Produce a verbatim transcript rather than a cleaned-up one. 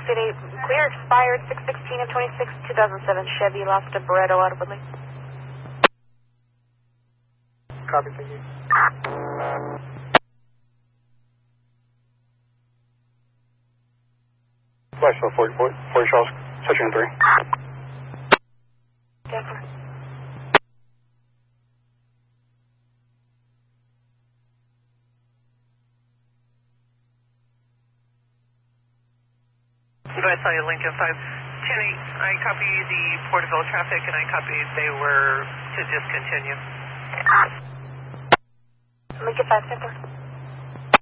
six eight eight, clear expired six sixteen of twenty-six, two thousand seven Chevy Lofta Barretto out of Woodley. Copy, thank you. Blacksville, forty, forty, forty Charles, section three. Denver. I saw you, Lincoln five ten eight. I copy the Porterville traffic, and I copy they were to discontinue. Lincoln five ten four.